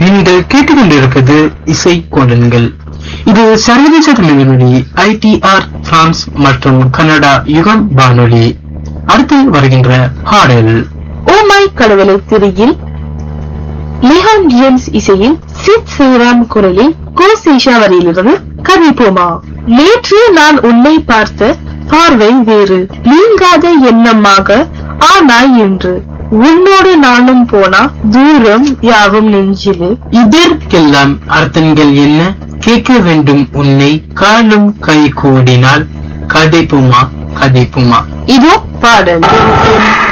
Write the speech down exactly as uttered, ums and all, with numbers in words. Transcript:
நீங்கள் கேட்டுக்கொண்டிருப்பது இசை கோலன்கள். இது சர்வதேச தமிழொலி ஐடிஆர் பிரான்ஸ் மற்றும் கனடா யுகம் வானொலி. அடுத்து வருகின்ற பாடல் ஓமை கடவுளை திரையில் லிஹான் ஜேம்ஸ் இசையில் சித் சிவராம் குரலில் கோசேஷா வரியிலிருந்து கதைப்போமா. நேற்று நான் உன்னை பார்த்த பார்வை வேறு, நீங்காத எண்ணமாக ஆனாய் என்று. உன்னோடு நானும் போனா தூரம் யாவும் நெஞ்சிலே. இதற்கெல்லாம் அர்த்தங்கள் என்ன? கேட்க வேண்டும் உன்னை காலும் கை கூடினால் கதைப்புமா கதைப்புமா. இதோ பாடல்.